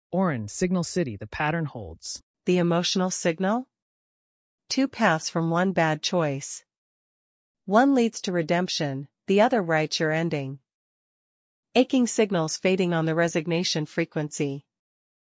Oren, Signal City, the pattern holds. The emotional signal? Two paths from one bad choice. One leads to redemption, the other writes your ending. Aching signals fading on the resignation frequency.